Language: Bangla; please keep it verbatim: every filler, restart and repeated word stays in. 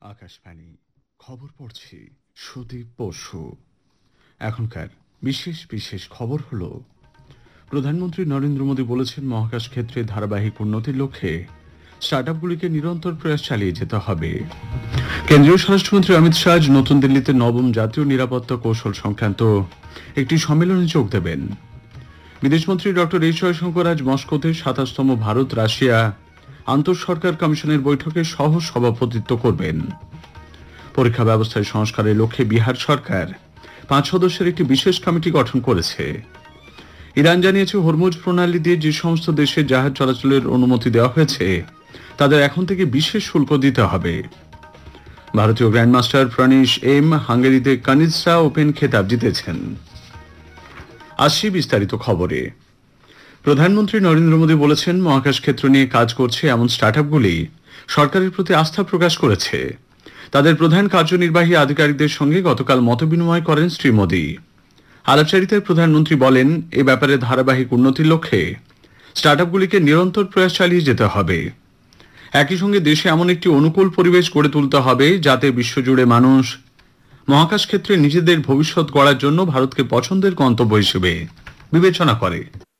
আকাশবাণী খবর পড়ছি সুদীপ বসু। এখনকার বিশেষ বিশেষ খবর হলো, প্রধানমন্ত্রী নরেন্দ্র মোদী বলেছেন, মহাকাশ ক্ষেত্রে ধারাবাহিক উন্নতির লক্ষ্যে স্টার্টআপগুলিকে নিরন্তর প্রয়াস চালিয়ে যেতে হবে। কেন্দ্রীয় স্বরাষ্ট্রমন্ত্রী অমিত শাহ আজ নতুন দিল্লিতে নবম জাতীয় নিরাপত্তা কৌশল সংক্রান্ত একটি সম্মেলনে যোগ দেবেন। বিদেশমন্ত্রী ডক্টর এস জয়শঙ্কর আজ মস্কোতে সাতাশতম ভারত রাশিয়া আন্তঃ সরকার কমিশনের বৈঠকে সহ সভাপতিত্ব করবেন। পরীক্ষা ব্যবস্থায় সংস্কারের লক্ষ্যে বিহার সরকার পাঁচ সদস্যের একটি বিশেষ কমিটি গঠন করেছে। ইরান জানিয়েছে, হরমুজ প্রণালী দিয়ে যে সমস্ত দেশে জাহাজ চলাচলের অনুমতি দেওয়া হয়েছে তাদের এখন থেকে বিশেষ শুল্ক দিতে হবে। ভারতীয় গ্র্যান্ডমাস্টার প্রণীশ এম হাঙ্গেরিতে কানিৎসা ওপেন খেতাব জিতেছেন। আসছি বিস্তারিত খবরে। প্রধানমন্ত্রী নরেন্দ্র মোদী বলেছেন, মহাকাশ ক্ষেত্র নিয়ে কাজ করছে এমন স্টার্টআপগুলি সরকারের প্রতি আস্থা প্রকাশ করেছে। তাদের প্রধান কার্যনির্বাহী আধিকারিকদের সঙ্গে গতকাল মতবিনিময় করেন শ্রী মোদী। আলাপচারিতায় প্রধানমন্ত্রী বলেন, এ ব্যাপারে ধারাবাহিক উন্নতির লক্ষ্যে স্টার্টআপগুলিকে নিরন্তর প্রয়াস চালিয়ে যেতে হবে। একই সঙ্গে দেশে এমন একটি অনুকূল পরিবেশ গড়ে তুলতে হবে যাতে বিশ্বজুড়ে মানুষ মহাকাশ ক্ষেত্রে নিজেদের ভবিষ্যৎ গড়ার জন্য ভারতকে পছন্দের গন্তব্য হিসেবে বিবেচনা করে।